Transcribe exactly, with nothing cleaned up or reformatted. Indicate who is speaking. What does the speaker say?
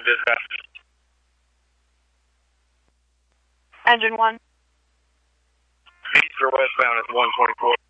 Speaker 1: dispatch.
Speaker 2: Engine one.
Speaker 1: East or westbound is one twenty-four.